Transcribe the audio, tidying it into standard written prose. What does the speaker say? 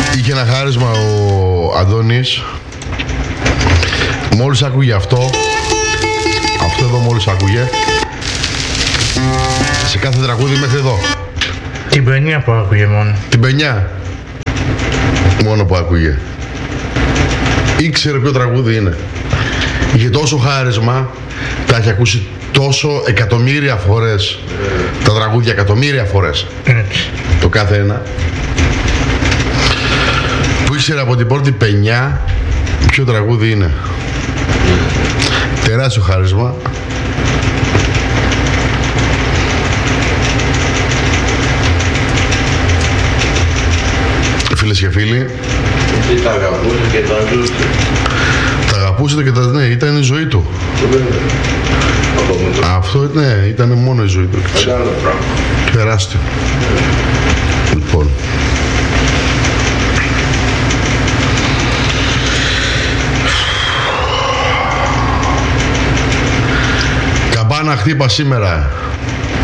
Είχε ένα χάρισμα ο Αντώνης. Μόλις άκουγε αυτό εδώ μόλις άκουγε, σε κάθε τραγούδι μέχρι εδώ. Την παινιά που άκουγε μόνο. Την παινιά μόνο που άκουγε. Ήξερε ποιο τραγούδι είναι. Είχε τόσο χάρισμα, τα έχει ακούσει τόσο εκατομμύρια φορές τα τραγούδια, εκατομμύρια φορές. Το κάθε ένα. Που ήξερε από την πρώτη παινιά ποιο τραγούδι είναι. Τεράστιο χάρισμα. Φίλες και φίλοι, τα αγαπούσε και τα ζούσε. Τα αγαπούσε και τα... ναι, ήταν η ζωή του. Αυτό ναι, ήταν μόνο η ζωή του. Μεγάλο πράγμα. Τεράστιο. Λοιπόν. Καμπάνα χτύπα σήμερα.